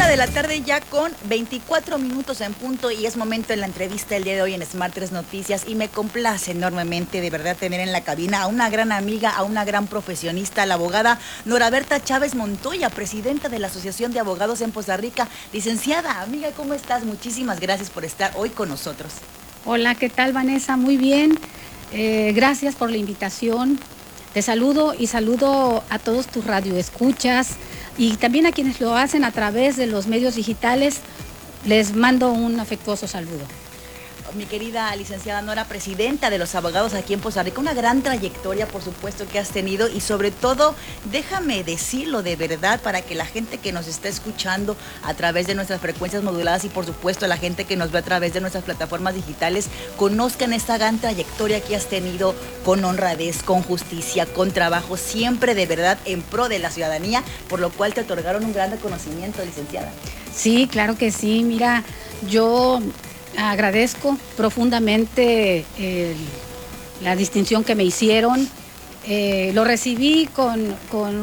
de la tarde ya con 24 minutos en punto y es momento en la entrevista el día de hoy en Smart 3 Noticias y me complace enormemente de verdad tener en la cabina a una gran amiga, a una gran profesionista, la abogada Noraberta Chávez Montoya, presidenta de la Asociación de Abogados en Poza Rica. Licenciada, amiga, ¿cómo estás? Muchísimas gracias por estar hoy con nosotros. Hola, ¿qué tal, Vanessa? Muy bien, gracias por la invitación. Te saludo y saludo a todos tus radioescuchas y también a quienes lo hacen a través de los medios digitales. Les mando un afectuoso saludo. Mi querida licenciada Nora, presidenta de los abogados aquí en Poza Rica, una gran trayectoria, por supuesto, que has tenido y sobre todo, déjame decirlo de verdad para que la gente que nos está escuchando a través de nuestras frecuencias moduladas y por supuesto la gente que nos ve a través de nuestras plataformas digitales conozcan esta gran trayectoria que has tenido con honradez, con justicia, con trabajo, siempre de verdad en pro de la ciudadanía, por lo cual te otorgaron un gran reconocimiento, licenciada. Sí, claro que sí. Mira, yo agradezco profundamente la distinción que me hicieron. Lo recibí con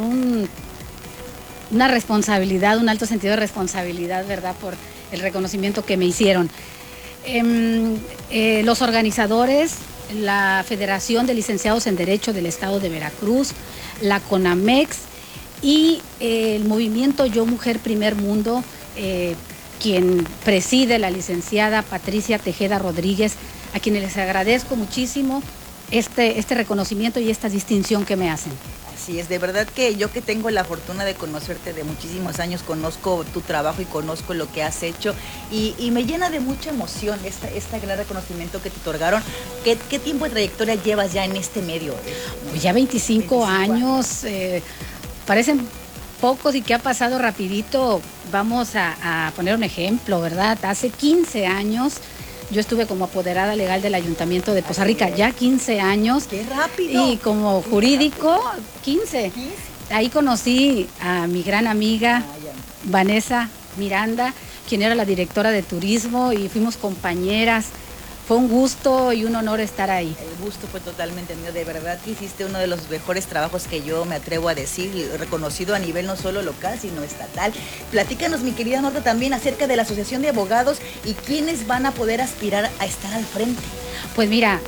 una responsabilidad, un alto sentido de responsabilidad, ¿verdad?, por el reconocimiento que me hicieron. Los organizadores, la Federación de Licenciados en Derecho del Estado de Veracruz, la CONAMEX y el movimiento Yo Mujer Primer Mundo, quien preside la licenciada Patricia Tejeda Rodríguez, a quienes les agradezco muchísimo este reconocimiento y esta distinción que me hacen. Así es, de verdad que yo que tengo la fortuna de conocerte de muchísimos años, conozco tu trabajo y conozco lo que has hecho y me llena de mucha emoción este gran reconocimiento que te otorgaron. ¿Qué tiempo de trayectoria llevas ya en este medio? Pues ya 25 años, parecen pocos y que ha pasado rapidito. Vamos a poner un ejemplo, ¿verdad? Hace 15 años yo estuve como apoderada legal del Ayuntamiento de Poza Rica, ya 15 años. ¡Qué rápido! Y como jurídico, 15. Ahí conocí a mi gran amiga Vanessa Miranda, quien era la directora de turismo, y fuimos compañeras. Fue un gusto y un honor estar ahí. El gusto fue totalmente mío, de verdad que hiciste uno de los mejores trabajos que yo me atrevo a decir, reconocido a nivel no solo local, sino estatal. Platícanos, mi querida Norta, también acerca de la Asociación de Abogados y quiénes van a poder aspirar a estar al frente. Pues mira,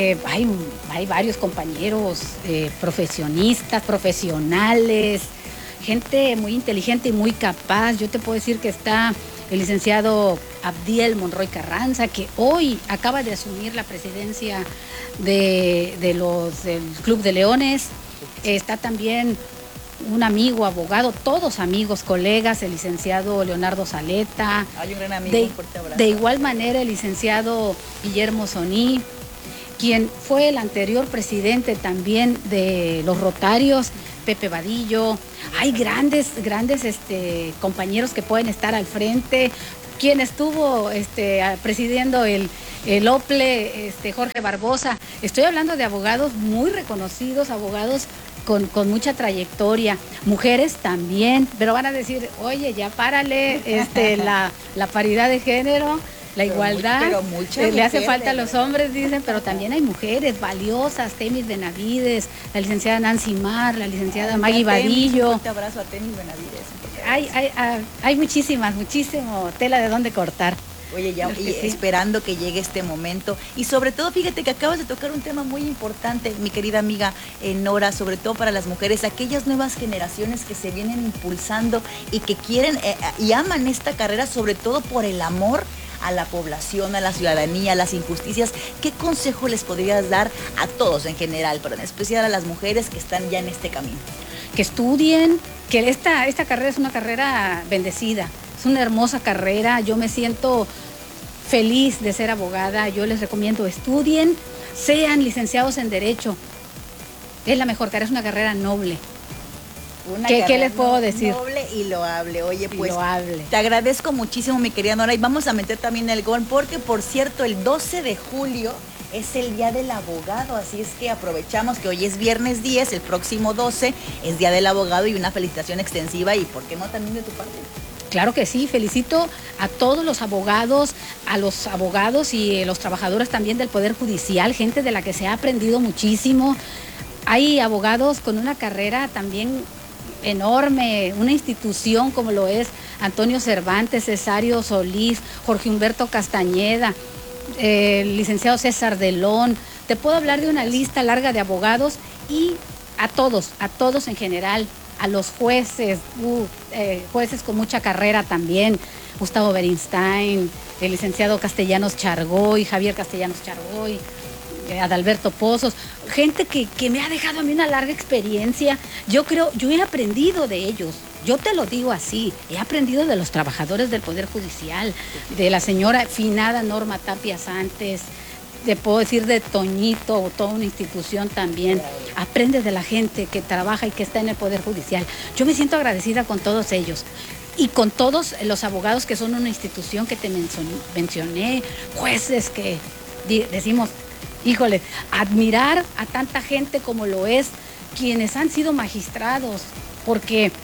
hay varios compañeros, profesionistas, profesionales, gente muy inteligente y muy capaz. Yo te puedo decir que está el licenciado Abdiel Monroy Carranza, que hoy acaba de asumir la presidencia del Club de Leones. Está también un amigo, abogado, todos amigos, colegas, el licenciado Leonardo Saleta. Hay un gran amigo, un fuerte abrazo. De igual manera, el licenciado Guillermo Soní, quien fue el anterior presidente también de los Rotarios, Pepe Vadillo. Hay grandes compañeros que pueden estar al frente. Quien estuvo presidiendo el OPLE, Jorge Barbosa. Estoy hablando de abogados muy reconocidos, abogados con mucha trayectoria, mujeres también, pero van a decir, oye, ya párale, la paridad de género, la igualdad, le hace falta a los hombres, dicen, pero también hay mujeres valiosas, Temis Benavides, la licenciada Nancy Mar, la licenciada Maggie Vadillo. Un abrazo a Temis Benavides. Hay muchísimo tela de dónde cortar. Oye, ya sí, esperando que llegue este momento y sobre todo, fíjate que acabas de tocar un tema muy importante, mi querida amiga Nora, sobre todo para las mujeres, aquellas nuevas generaciones que se vienen impulsando y que quieren y aman esta carrera, sobre todo por el amor a la población, a la ciudadanía, a las injusticias. ¿Qué consejo les podrías dar a todos en general, pero en especial a las mujeres que están ya en este camino? Que estudien, que esta carrera es una carrera bendecida, es una hermosa carrera. Yo me siento feliz de ser abogada. Yo les recomiendo, estudien, sean licenciados en Derecho. Es la mejor carrera, es una carrera noble. ¿Qué les puedo decir? Noble y loable. Oye, pues loable. Te agradezco muchísimo, mi querida Nora, y vamos a meter también el gol, porque por cierto, el 12 de julio es el Día del Abogado, así es que aprovechamos que hoy es viernes 10, el próximo 12 es Día del Abogado y una felicitación extensiva y, ¿por qué no, también de tu parte? Claro que sí, felicito a todos los abogados, a los abogados y los trabajadores también del Poder Judicial, gente de la que se ha aprendido muchísimo. Hay abogados con una carrera también enorme, una institución como lo es Antonio Cervantes, Cesario Solís, Jorge Humberto Castañeda, el licenciado César Delón. Te puedo hablar de una lista larga de abogados y a todos en general, a los jueces, jueces con mucha carrera también, Gustavo Berinstein, el licenciado Castellanos Chargoy, Javier Castellanos Chargoy, Adalberto Pozos, gente que me ha dejado a mí una larga experiencia. Yo he aprendido de ellos, yo te lo digo así, he aprendido de los trabajadores del Poder Judicial, de la señora finada Norma Tapia Santos, te puedo decir de Toñito, toda una institución también. Aprendes de la gente que trabaja y que está en el Poder Judicial. Yo me siento agradecida con todos ellos y con todos los abogados que son una institución que te mencioné, jueces que decimos, híjole, admirar a tanta gente como lo es, quienes han sido magistrados, porque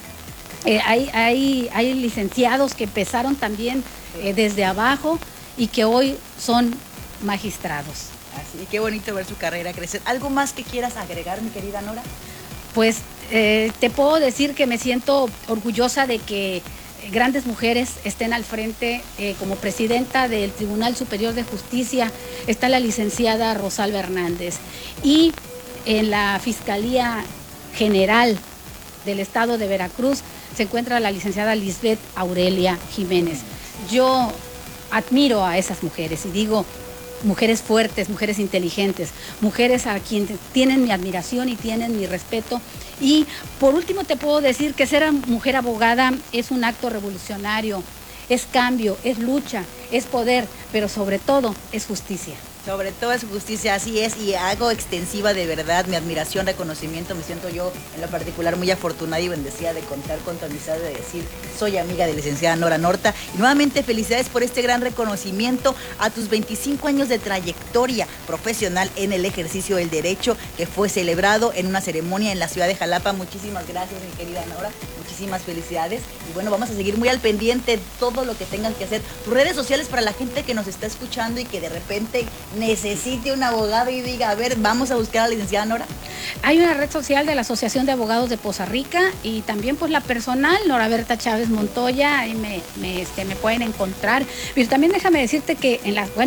hay licenciados que empezaron también desde abajo y que hoy son magistrados. Así, qué bonito ver su carrera crecer. ¿Algo más que quieras agregar, mi querida Nora? Pues te puedo decir que me siento orgullosa de que grandes mujeres estén al frente. Como presidenta del Tribunal Superior de Justicia está la licenciada Rosalba Hernández, y en la Fiscalía General del Estado de Veracruz se encuentra la licenciada Lisbeth Aurelia Jiménez. Yo admiro a esas mujeres y digo, mujeres fuertes, mujeres inteligentes, mujeres a quienes tienen mi admiración y tienen mi respeto. Y por último te puedo decir que ser mujer abogada es un acto revolucionario, es cambio, es lucha, es poder, pero sobre todo es justicia. Sobre todo es justicia, así es, y hago extensiva de verdad mi admiración, reconocimiento. Me siento yo en lo particular muy afortunada y bendecida de contar con tu amistad, de decir soy amiga de la licenciada Nora Norta. Y nuevamente felicidades por este gran reconocimiento a tus 25 años de trayectoria profesional en el ejercicio del derecho, que fue celebrado en una ceremonia en la ciudad de Jalapa. Muchísimas gracias, mi querida Nora, muchísimas felicidades. Y bueno, vamos a seguir muy al pendiente de todo lo que tengan que hacer. Tus redes sociales para la gente que nos está escuchando y que de repente necesite un abogado y diga, a ver, vamos a buscar a la licenciada Nora. Hay una red social de la Asociación de Abogados de Poza Rica y también pues la personal, Nora Berta Chávez Montoya, ahí me pueden encontrar. Pero también déjame decirte que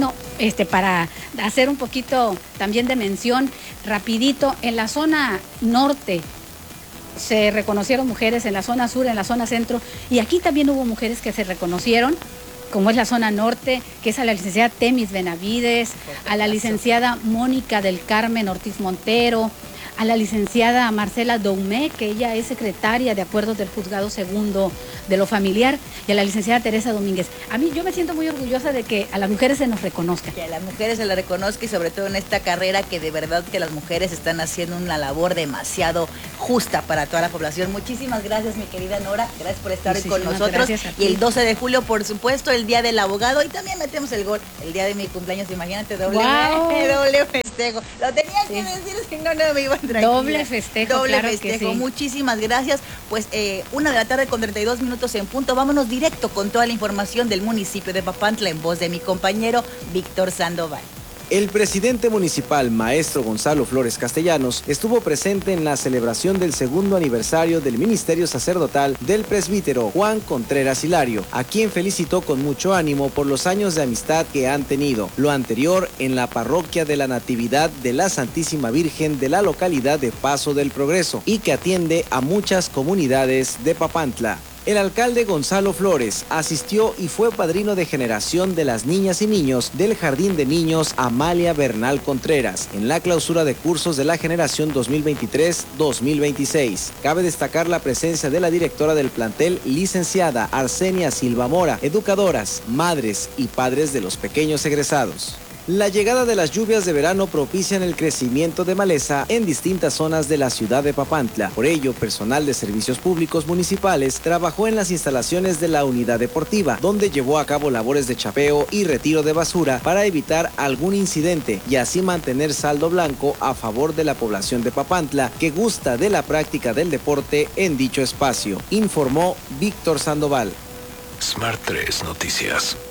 para hacer un poquito también de mención, rapidito, en la zona norte se reconocieron mujeres, en la zona sur, en la zona centro, y aquí también hubo mujeres que se reconocieron, como es la zona norte, que es a la licenciada Temis Benavides, a la licenciada Mónica del Carmen Ortiz Montero, a la licenciada Marcela Doumé, que ella es secretaria de Acuerdos del Juzgado Segundo de lo Familiar, y a la licenciada Teresa Domínguez. A mí, yo me siento muy orgullosa de que a las mujeres se nos reconozca. Que a las mujeres se les reconozca, y sobre todo en esta carrera que de verdad que las mujeres están haciendo una labor demasiado justa para toda la población. Muchísimas gracias, mi querida Nora, gracias por estar hoy con nosotros. Y el 12 de julio, por supuesto, el Día del Abogado, y también metemos el gol, el día de mi cumpleaños, imagínate, doble festejo. Lo tenía que decir, si no, no me iba a entrar. Doble festejo, doble claro festejo. Que sí. Muchísimas gracias. Pues 1:32 p.m. en punto. Vámonos directo con toda la información del municipio de Papantla en voz de mi compañero Víctor Sandoval. El presidente municipal, maestro Gonzalo Flores Castellanos, estuvo presente en la celebración del segundo aniversario del ministerio sacerdotal del presbítero Juan Contreras Hilario, a quien felicitó con mucho ánimo por los años de amistad que han tenido. Lo anterior en la parroquia de la Natividad de la Santísima Virgen de la localidad de Paso del Progreso, y que atiende a muchas comunidades de Papantla. El alcalde Gonzalo Flores asistió y fue padrino de generación de las niñas y niños del Jardín de Niños Amalia Bernal Contreras en la clausura de cursos de la generación 2023-2026. Cabe destacar la presencia de la directora del plantel, licenciada Arsenia Silva Mora, educadoras, madres y padres de los pequeños egresados. La llegada de las lluvias de verano propician el crecimiento de maleza en distintas zonas de la ciudad de Papantla. Por ello, personal de servicios públicos municipales trabajó en las instalaciones de la unidad deportiva, donde llevó a cabo labores de chapeo y retiro de basura para evitar algún incidente y así mantener saldo blanco a favor de la población de Papantla, que gusta de la práctica del deporte en dicho espacio, informó Víctor Sandoval. Smart 3 Noticias.